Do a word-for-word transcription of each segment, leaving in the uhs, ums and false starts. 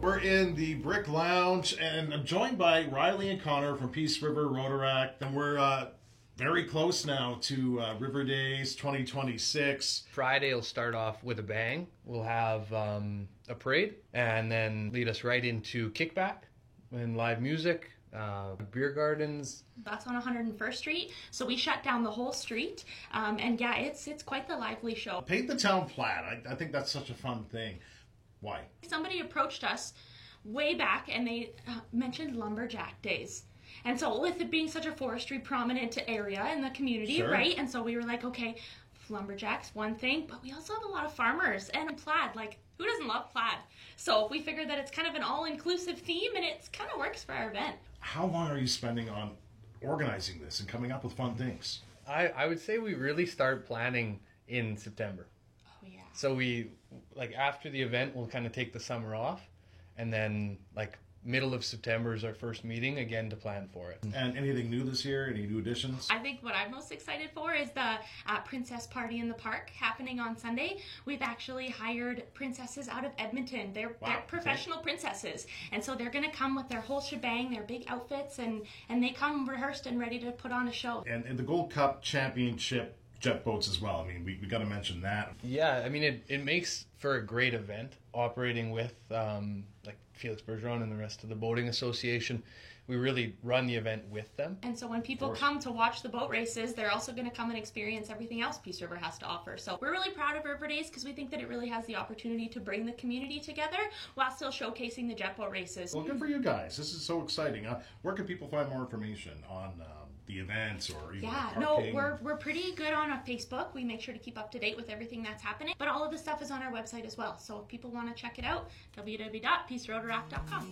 We're in the Brick Lounge, and I'm joined by Riley and Connor from Peace River Rotaract, and we're uh, very close now to uh, River Days twenty twenty-six. Friday will start off with a bang. We'll have um, a parade, and then lead us right into kickback and live music, uh, beer gardens. That's on one hundred first Street, so we shut down the whole street, um, and yeah, it's it's quite the lively show. Paint the town plaid. I, I think that's such a fun thing. Why? Somebody approached us way back, and they uh, mentioned Lumberjack Days. And so with it being such a forestry prominent area in the community, Sure. right? And so we were like, okay, lumberjacks, one thing, but we also have a lot of farmers and plaid. Like, who doesn't love plaid? So we figured that it's kind of an all-inclusive theme, and it kind of works for our event. How long are you spending on organizing this and coming up with fun things? I, I would say we really start planning in September. Oh, yeah. So we, like after the event, we'll kind of take the summer off, and then like middle of September is our first meeting again to plan for it. And anything new this year? Any new additions? I think what I'm most excited for is the uh, Princess Party in the Park happening on Sunday. We've actually hired princesses out of Edmonton. They're, Wow, they're professional okay. princesses. And so they're going to come with their whole shebang, their big outfits, and, and they come rehearsed and ready to put on a show. And, and the Gold Cup Championship jet boats as well. I mean, we, we got to mention that. Yeah, I mean, it, it makes for a great event operating with um, like Felix Bergeron and the rest of the Boating Association. We really run the event with them. And so when people come to watch the boat races, they're also going to come and experience everything else Peace River has to offer. So we're really proud of River Days because we think that it really has the opportunity to bring the community together while still showcasing the jet boat races. Well, good for you guys. This is so exciting. Uh, where can people find more information on um, the events or even Yeah, the no, parking? we're we're pretty good on uh, Facebook. We make sure to keep up to date with everything that's happening. But all of the stuff is on our website as well. So if people want to check it out, w w w dot peace rotaract dot com.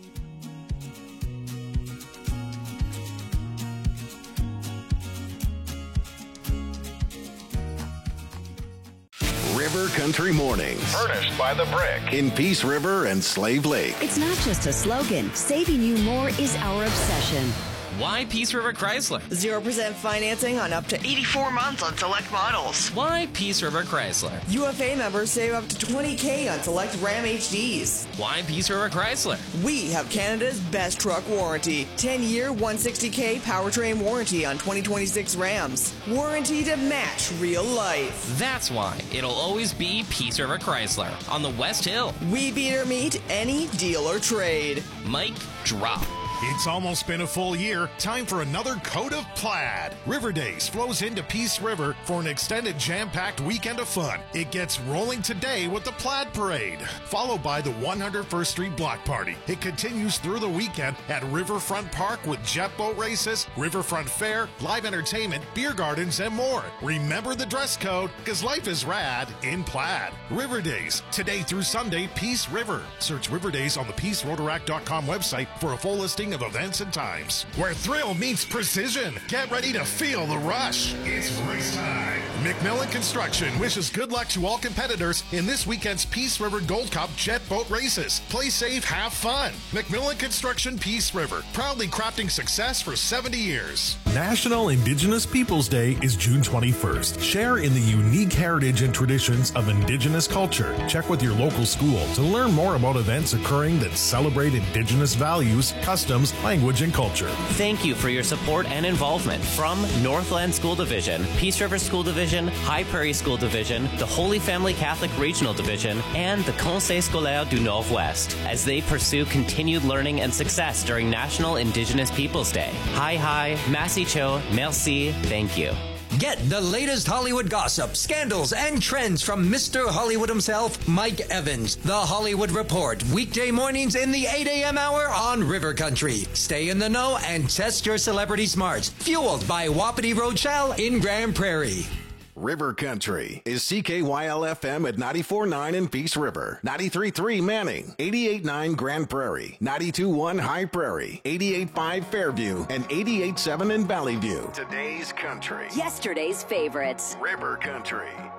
River Country Mornings. Furnished by The Brick. In Peace River and Slave Lake. It's not just a slogan. Saving you more is our obsession. Why Peace River Chrysler? zero percent financing on up to eighty-four months on select models. Why Peace River Chrysler? U F A members save up to twenty K on select Ram H Ds. Why Peace River Chrysler? We have Canada's best truck warranty. ten-year, one hundred sixty K powertrain warranty on twenty twenty-six Rams. Warranty to match real life. That's why it'll always be Peace River Chrysler on the West Hill. We beat or meet any deal or trade. Mic drop. It's almost been a full year. Time for another coat of plaid. River Days flows into Peace River for an extended jam-packed weekend of fun. It gets rolling today with the Plaid Parade, followed by the one hundred first Street Block Party. It continues through the weekend at Riverfront Park with jet boat races, Riverfront Fair, live entertainment, beer gardens, and more. Remember the dress code, because life is rad in plaid. River Days, today through Sunday, Peace River. Search River Days on the peace rotaract dot com website for a full listing of events and times. Where thrill meets precision. Get ready to feel the rush. It's race time. McMillan Construction wishes good luck to all competitors in this weekend's Peace River Gold Cup jet boat races. Play safe, have fun. McMillan Construction Peace River, proudly crafting success for seventy years. National Indigenous Peoples Day is June twenty-first. Share in the unique heritage and traditions of Indigenous culture. Check with your local school to learn more about events occurring that celebrate Indigenous values, customs, language, and culture. Thank you for your support and involvement from Northland School Division, Peace River School Division, High Prairie School Division, the Holy Family Catholic Regional Division, and the Conseil Scolaire du Nord-Ouest as they pursue continued learning and success during National Indigenous Peoples Day. Hi, hi, Masi Cho, merci, thank you. Get the latest Hollywood gossip, scandals, and trends from Mister Hollywood himself, Mike Evans. The Hollywood Report, weekday mornings in the eight a.m. hour on River Country. Stay in the know and test your celebrity smarts. Fueled by Wapiti Rochelle in Grand Prairie. River Country is C K Y L F M at ninety-four point nine in Peace River, ninety-three point three Manning, eighty-eight point nine Grand Prairie, ninety-two point one High Prairie, eighty-eight point five Fairview, and eighty-eight point seven in Valley View. Today's country. Yesterday's favorites. River Country.